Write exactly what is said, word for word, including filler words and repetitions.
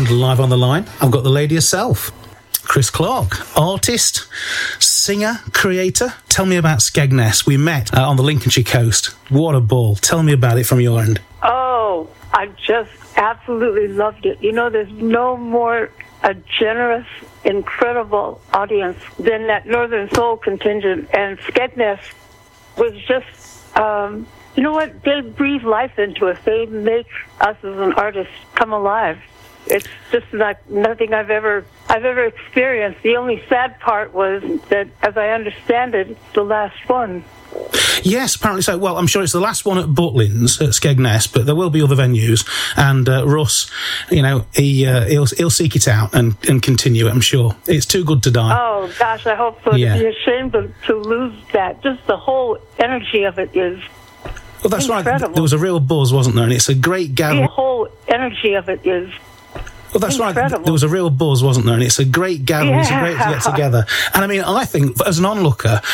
And live on the line, I've got the lady herself, Chris Clark, artist, singer, creator. Tell me about Skegness. We met uh, on the Lincolnshire coast. What a ball. Tell me about it from your end. Oh, I just absolutely loved it. You know, there's no more a generous, incredible audience than that Northern Soul contingent. And Skegness was just, um, you know what? They breathe life into us. They make us as an artist come alive. It's just like nothing I've ever I've ever experienced. The only sad part was that, as I understand it, it's the last one. Yes, apparently so. Well, I'm sure it's the last one at Butlins at Skegness, but there will be other venues. And uh, Russ, you know, he uh, he'll he'll seek it out and, and continue it. I'm sure it's too good to die. Oh gosh, I hope so. Yeah. To be ashamed to, to lose that. Just the whole energy of it is. Well, that's incredible. Right. There was a real buzz, wasn't there? And it's a great gathering. The whole energy of it is. Well, that's incredible. Right. There was a real buzz, wasn't there? And it's a great gathering. Yeah. It's a great to get together. And I mean, I think, as an onlooker,